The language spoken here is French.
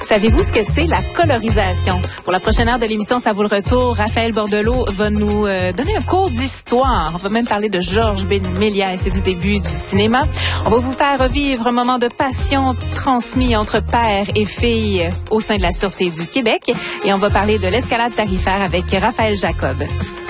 Savez-vous ce que c'est la colorisation? Pour la prochaine heure de l'émission, ça vaut le retour. Raphaël Bordelot va nous donner un cours d'histoire. On va même parler de Georges Méliès et du début du cinéma. On va vous faire revivre un moment de passion transmis entre père et fille au sein de la Sûreté du Québec. Et on va parler de l'escalade tarifaire avec Raphaël Jacob.